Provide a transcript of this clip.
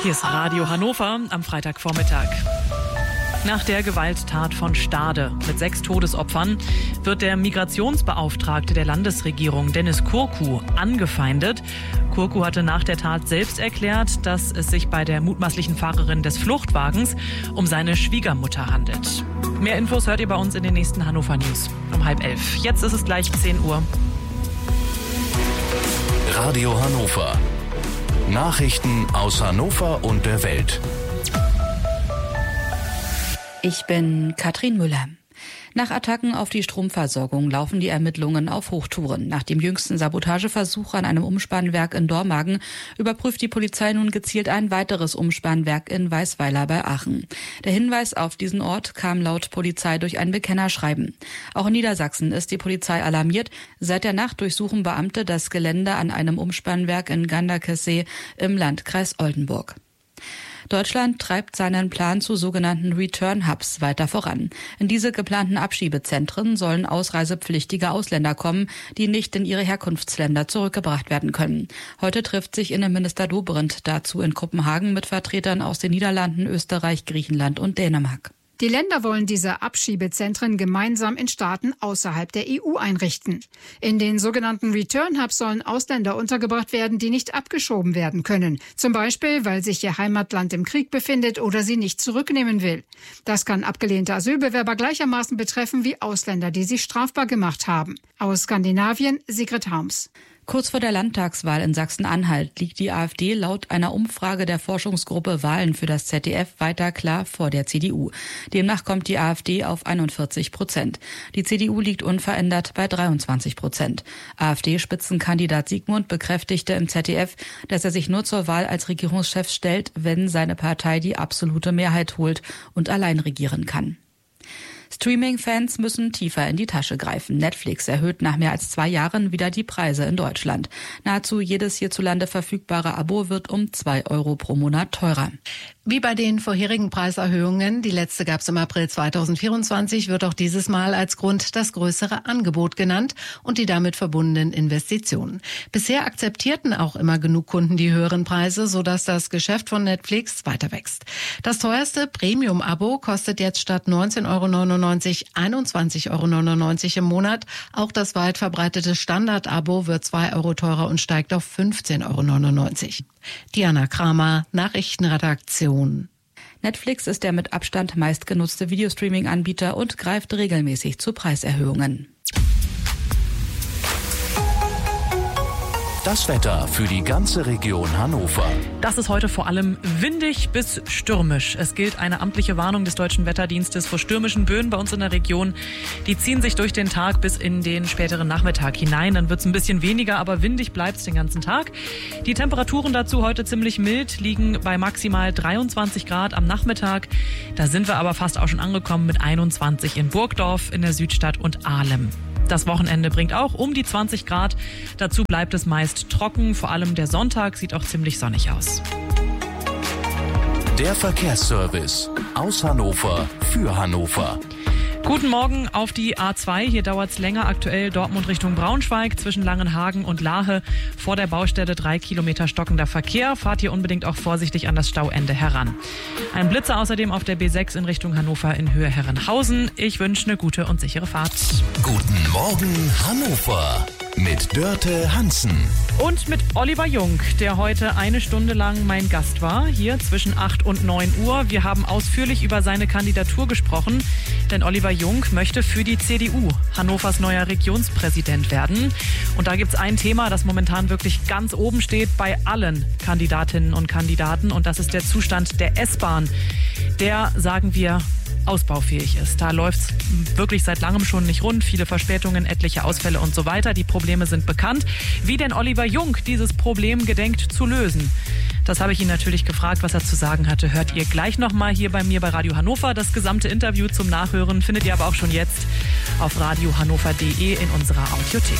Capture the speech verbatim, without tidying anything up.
Hier ist Radio Hannover am Freitagvormittag. Nach der Gewalttat von Stade mit sechs Todesopfern wird der Migrationsbeauftragte der Landesregierung, Dennis Kurku, angefeindet. Kurku hatte nach der Tat selbst erklärt, dass es sich bei der mutmaßlichen Fahrerin des Fluchtwagens um seine Schwiegermutter handelt. Mehr Infos hört ihr bei uns in den nächsten Hannover News um halb elf. Jetzt ist es gleich zehn Uhr. Radio Hannover. Nachrichten aus Hannover und der Welt. Ich bin Katrin Müller. Nach Attacken auf die Stromversorgung laufen die Ermittlungen auf Hochtouren. Nach dem jüngsten Sabotageversuch an einem Umspannwerk in Dormagen überprüft die Polizei nun gezielt ein weiteres Umspannwerk in Weißweiler bei Aachen. Der Hinweis auf diesen Ort kam laut Polizei durch ein Bekennerschreiben. Auch in Niedersachsen ist die Polizei alarmiert. Seit der Nacht durchsuchen Beamte das Gelände an einem Umspannwerk in Ganderkessee im Landkreis Oldenburg. Deutschland treibt seinen Plan zu sogenannten Return-Hubs weiter voran. In diese geplanten Abschiebezentren sollen ausreisepflichtige Ausländer kommen, die nicht in ihre Herkunftsländer zurückgebracht werden können. Heute trifft sich Innenminister Dobrindt dazu in Kopenhagen mit Vertretern aus den Niederlanden, Österreich, Griechenland und Dänemark. Die Länder wollen diese Abschiebezentren gemeinsam in Staaten außerhalb der E U einrichten. In den sogenannten Return Hubs sollen Ausländer untergebracht werden, die nicht abgeschoben werden können. Zum Beispiel, weil sich ihr Heimatland im Krieg befindet oder sie nicht zurücknehmen will. Das kann abgelehnte Asylbewerber gleichermaßen betreffen wie Ausländer, die sich strafbar gemacht haben. Aus Skandinavien, Sigrid Harms. Kurz vor der Landtagswahl in Sachsen-Anhalt liegt die AfD laut einer Umfrage der Forschungsgruppe Wahlen für das Z D F weiter klar vor der C D U. Demnach kommt die AfD auf einundvierzig Prozent. Die C D U liegt unverändert bei dreiundzwanzig Prozent. AfD-Spitzenkandidat Siegmund bekräftigte im Z D F, dass er sich nur zur Wahl als Regierungschef stellt, wenn seine Partei die absolute Mehrheit holt und allein regieren kann. Streaming-Fans müssen tiefer in die Tasche greifen. Netflix erhöht nach mehr als zwei Jahren wieder die Preise in Deutschland. Nahezu jedes hierzulande verfügbare Abo wird um zwei Euro pro Monat teurer. Wie bei den vorherigen Preiserhöhungen, die letzte gab es im April zweitausendvierundzwanzig, wird auch dieses Mal als Grund das größere Angebot genannt und die damit verbundenen Investitionen. Bisher akzeptierten auch immer genug Kunden die höheren Preise, sodass das Geschäft von Netflix weiter wächst. Das teuerste Premium-Abo kostet jetzt statt neunzehn Euro neunundneunzig einundzwanzig Euro neunundneunzig im Monat. Auch das weit verbreitete Standard-Abo wird zwei Euro teurer und steigt auf fünfzehn Euro neunundneunzig. Diana Kramer, Nachrichtenredaktion. Netflix ist der mit Abstand meistgenutzte Videostreaming-Anbieter und greift regelmäßig zu Preiserhöhungen. Das Wetter für die ganze Region Hannover. Das ist heute vor allem windig bis stürmisch. Es gilt eine amtliche Warnung des Deutschen Wetterdienstes vor stürmischen Böen bei uns in der Region. Die ziehen sich durch den Tag bis in den späteren Nachmittag hinein. Dann wird es ein bisschen weniger, aber windig bleibt es den ganzen Tag. Die Temperaturen dazu heute ziemlich mild, liegen bei maximal dreiundzwanzig Grad am Nachmittag. Da sind wir aber fast auch schon angekommen mit einundzwanzig in Burgdorf, in der Südstadt und Ahlem. Das Wochenende bringt auch um die zwanzig Grad. Dazu bleibt es meist trocken. Vor allem der Sonntag sieht auch ziemlich sonnig aus. Der Verkehrsservice aus Hannover für Hannover. Guten Morgen auf die A zwei. Hier dauert es länger. Aktuell Dortmund Richtung Braunschweig zwischen Langenhagen und Lahe. Vor der Baustelle drei Kilometer stockender Verkehr. Fahrt hier unbedingt auch vorsichtig an das Stauende heran. Ein Blitzer außerdem auf der B sechs in Richtung Hannover in Höhe Herrenhausen. Ich wünsche eine gute und sichere Fahrt. Guten Morgen Hannover mit Dörte Hansen. Und mit Oliver Jung, der heute eine Stunde lang mein Gast war, hier zwischen acht und neun Uhr. Wir haben ausführlich über seine Kandidatur gesprochen, denn Oliver Jung möchte für die C D U Hannovers neuer Regionspräsident werden. Und da gibt es ein Thema, das momentan wirklich ganz oben steht bei allen Kandidatinnen und Kandidaten. Und das ist der Zustand der S-Bahn. Der, sagen wir, ausbaufähig ist. Da läuft es wirklich seit langem schon nicht rund. Viele Verspätungen, etliche Ausfälle und so weiter. Die Probleme sind bekannt. Wie denn Oliver Jung dieses Problem gedenkt zu lösen? Das habe ich ihn natürlich gefragt, was er zu sagen hatte. Hört ihr gleich nochmal hier bei mir bei Radio Hannover. Das gesamte Interview zum Nachhören findet ihr aber auch schon jetzt auf radio hannover punkt de in unserer Audiothek.